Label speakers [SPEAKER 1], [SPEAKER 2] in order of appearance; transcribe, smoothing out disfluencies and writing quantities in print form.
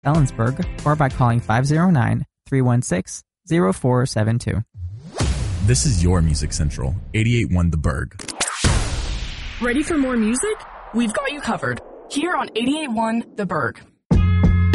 [SPEAKER 1] Ellensburg, or by calling 509-316-0472.
[SPEAKER 2] This is your Music Central, 88.1 The Berg.
[SPEAKER 3] Ready for more music? We've got you covered. Here on 88.1 The Berg.